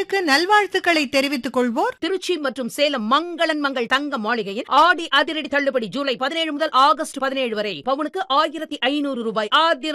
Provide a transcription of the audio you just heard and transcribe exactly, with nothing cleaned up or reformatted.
உங்களுக்கு நல்வாழ்த்துக்களை தெரிவித்துக் கொள்வோர் திருச்சி மற்றும் சேலம் மங்களன் மங்கள் தங்க மாளிகையில் ஆடி அதிரடி தள்ளுபடி ஜூலை பதினேழு முதல் ஆகஸ்ட் பதினேழு வரை பவுனுக்கு ஆயிரத்தி ஐநூறு ரூபாய் ஆதி